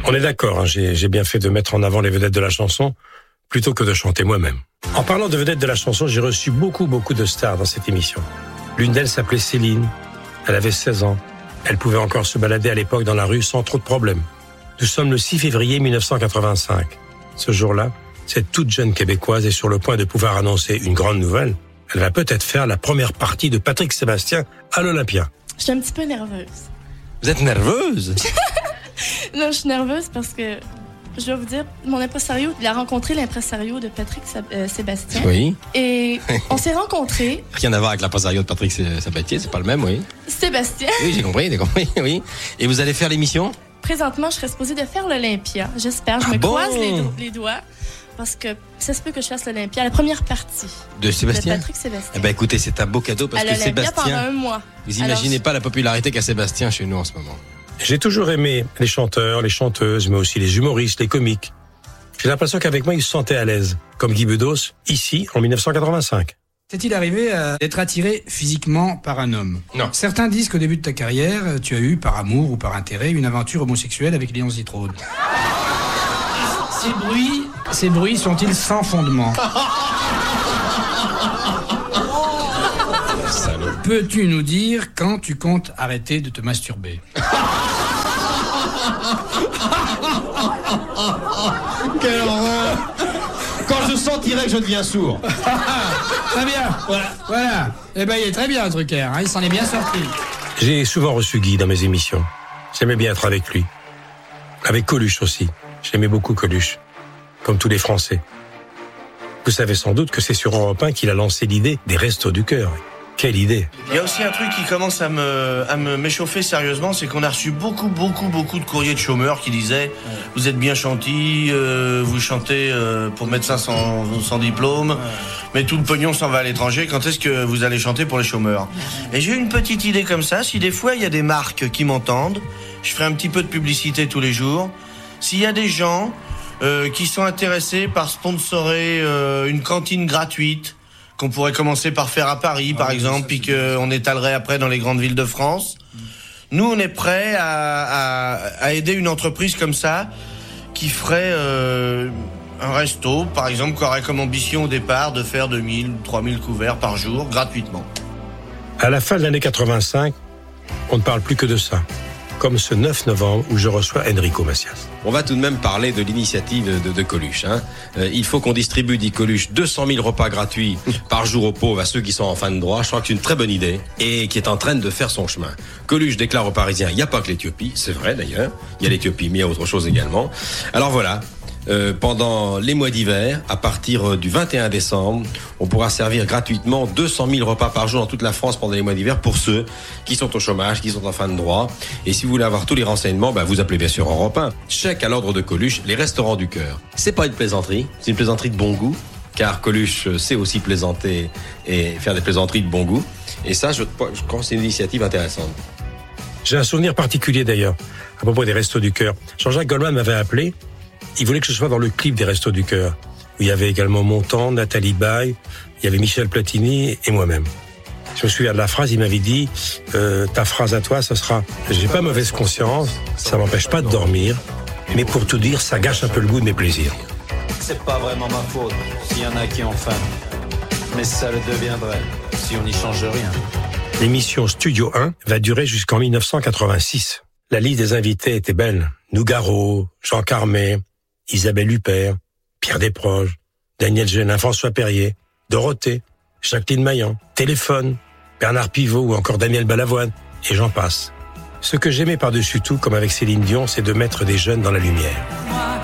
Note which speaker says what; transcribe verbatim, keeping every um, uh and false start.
Speaker 1: On est d'accord, hein, j'ai, j'ai bien fait de mettre en avant les vedettes de la chanson plutôt que de chanter moi-même. En parlant de vedettes de la chanson, j'ai reçu beaucoup, beaucoup de stars dans cette émission. L'une d'elles s'appelait Céline. Elle avait seize ans. Elle pouvait encore se balader à l'époque dans la rue sans trop de problèmes. Nous sommes le six février mille neuf cent quatre-vingt-cinq. Ce jour-là, cette toute jeune Québécoise est sur le point de pouvoir annoncer une grande nouvelle. Elle va peut-être faire la première partie de Patrick Sébastien à l'Olympia.
Speaker 2: Je suis un petit peu nerveuse.
Speaker 3: Vous êtes nerveuse?
Speaker 2: Non, je suis nerveuse parce que, je dois vous dire, mon impresario, il a rencontré l'impresario de Patrick euh, Sébastien.
Speaker 3: Oui.
Speaker 2: Et on s'est rencontrés.
Speaker 3: Rien à voir avec l'impresario de Patrick Sébastien, c'est pas le même, oui.
Speaker 2: Sébastien.
Speaker 3: Oui, j'ai compris, j'ai compris, oui. Et vous allez faire l'émission?
Speaker 2: Présentement, je serais supposée de faire l'Olympia. J'espère. Je
Speaker 3: ah
Speaker 2: me
Speaker 3: bon?
Speaker 2: croise les, do- les doigts. Parce que ça se peut que je fasse l'Olympia, la première partie.
Speaker 3: De Sébastien?
Speaker 2: De Patrick Sébastien.
Speaker 3: Eh ben écoutez, c'est un beau cadeau parce
Speaker 2: à
Speaker 3: que
Speaker 2: l'Olympia
Speaker 3: Sébastien.
Speaker 2: pendant un mois.
Speaker 3: Vous imaginez
Speaker 2: Alors,
Speaker 3: pas la popularité qu'a Sébastien chez nous en ce moment.
Speaker 1: J'ai toujours aimé les chanteurs, les chanteuses, mais aussi les humoristes, les comiques. J'ai l'impression qu'avec moi, ils se sentaient à l'aise. Comme Guy Bedos, ici, en mille neuf cent quatre-vingt-cinq.
Speaker 4: T'est-il arrivé à être attiré physiquement par un homme?
Speaker 3: Non.
Speaker 4: Certains disent qu'au début de ta carrière, tu as eu, par amour ou par intérêt, une aventure homosexuelle avec Léon Zitrone. Ces bruits, ces bruits sont-ils sans fondement? Peux-tu nous dire quand tu comptes arrêter de te masturber?
Speaker 5: Quelle horreur! Quand je sentirai que je deviens sourd.
Speaker 4: Très bien, voilà, voilà. Eh ben, il est très bien, Drucker, hein, il s'en est bien sorti.
Speaker 1: J'ai souvent reçu Guy dans mes émissions. J'aimais bien être avec lui. Avec Coluche aussi. J'aimais beaucoup Coluche. Comme tous les Français. Vous savez sans doute que c'est sur Europe un qu'il a lancé l'idée des Restos du Cœur. Quelle idée!
Speaker 6: Il y a aussi un truc qui commence à me, à me m'échauffer sérieusement, c'est qu'on a reçu beaucoup, beaucoup, beaucoup de courriers de chômeurs qui disaient ouais. « Vous êtes bien gentil, euh, vous chantez euh, pour médecins sans, sans diplôme, ouais. mais tout le pognon s'en va à l'étranger, quand est-ce que vous allez chanter pour les chômeurs ?» Et j'ai eu une petite idée comme ça, si des fois il y a des marques qui m'entendent, je ferai un petit peu de publicité tous les jours, s'il y a des gens euh, qui sont intéressés par sponsorer euh, une cantine gratuite, qu'on pourrait commencer par faire à Paris, ah, par oui, exemple, ça, puis qu'on étalerait après dans les grandes villes de France. Mmh. Nous, on est prêts à, à, à aider une entreprise comme ça, qui ferait euh, un resto, par exemple, qui aurait comme ambition au départ de faire deux mille, trois mille couverts par jour, gratuitement.
Speaker 1: À la fin de l'année quatre-vingt-cinq, on ne parle plus que de ça. Comme ce neuf novembre où je reçois Enrico Macias.
Speaker 3: On va tout de même parler de l'initiative de, de Coluche. Hein. Euh, il faut qu'on distribue, dit Coluche, deux cent mille repas gratuits par jour aux pauvres, à ceux qui sont en fin de droit. Je crois que c'est une très bonne idée et qui est en train de faire son chemin. Coluche déclare aux Parisiens, il n'y a pas que l'Éthiopie, c'est vrai d'ailleurs, il y a l'Éthiopie, mais il y a autre chose également. Alors voilà. Euh, pendant les mois d'hiver, à partir du vingt et un décembre, on pourra servir gratuitement deux cent mille repas par jour dans toute la France pendant les mois d'hiver pour ceux qui sont au chômage, qui sont en fin de droit. Et si vous voulez avoir tous les renseignements, bah, vous appelez bien sûr Europe un. Chèque à l'ordre de Coluche, les restaurants du cœur. C'est pas une plaisanterie, c'est une plaisanterie de bon goût, car Coluche sait aussi plaisanter et faire des plaisanteries de bon goût. Et ça, je, je crois que c'est une initiative intéressante.
Speaker 1: J'ai un souvenir particulier d'ailleurs, à propos des Restos du Cœur. Jean-Jacques Goldman m'avait appelé. Il voulait que je sois dans le clip des Restos du Cœur, où il y avait également Montand, Nathalie Baye, il y avait Michel Platini et moi-même. Je me souviens de la phrase, il m'avait dit euh, ta phrase à toi, ce sera « J'ai pas mauvaise conscience, ça m'empêche pas de dormir, mais pour tout dire, ça gâche un peu le goût de mes plaisirs. »
Speaker 7: C'est pas vraiment ma faute s'il y en a qui ont faim, mais ça le deviendrait si on n'y change rien.
Speaker 1: L'émission Studio un va durer jusqu'en mille neuf cent quatre-vingt-six. La liste des invités était belle. Nougaro, Jean Carmet, Isabelle Huppert, Pierre Desproges, Daniel Gélin, François Perrier, Dorothée, Jacqueline Maillan, Téléphone, Bernard Pivot ou encore Daniel Balavoine, et j'en passe. Ce que j'aimais par-dessus tout, comme avec Céline Dion, c'est de mettre des jeunes dans la lumière.